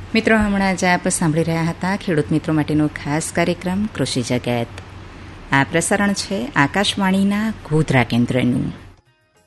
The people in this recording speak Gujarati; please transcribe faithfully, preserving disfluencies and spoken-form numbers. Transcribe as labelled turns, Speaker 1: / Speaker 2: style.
Speaker 1: મિત્રો, હમણાં જ આપ સાંભળી રહ્યા હતા ખેડૂત મિત્રો માટેનો ખાસ કાર્યક્રમ કૃષિ જગત. આ પ્રસારણ છે આકાશવાણીના ગોધરા કેન્દ્રનું.